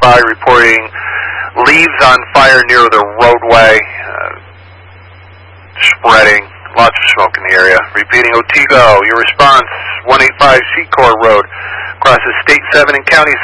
nearby reporting leaves on fire near the roadway, spreading. Lots of smoke in the area. Repeating, Otsego, your response, 185 Secor Road, crosses State 7 and County